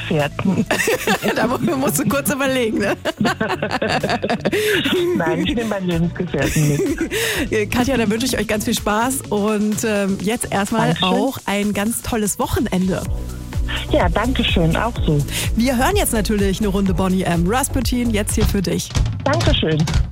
Lebensgefährten. Da musst du kurz überlegen, ne? Nein, ich nehme meinen Lebensgefährten mit. Katja, dann wünsche ich euch ganz viel Spaß und jetzt erstmal Dankeschön. auch ein ganz tolles Wochenende. Ja, danke schön, auch so. Wir hören jetzt natürlich eine Runde Boney M. Rasputin, jetzt hier für dich. Dankeschön.